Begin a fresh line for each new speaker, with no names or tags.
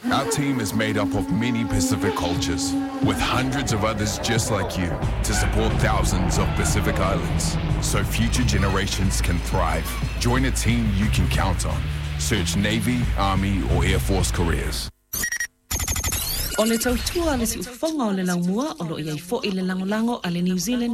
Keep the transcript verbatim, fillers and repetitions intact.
Our team is made up of many Pacific cultures, with hundreds of others just like you, to support thousands of Pacific Islands, so future generations can thrive. Join a team you can count on. Search Navy, Army, or Air Force careers.
O le tautua le si ufonga o le laumua o lo iai fo i le langolango a le New Zealand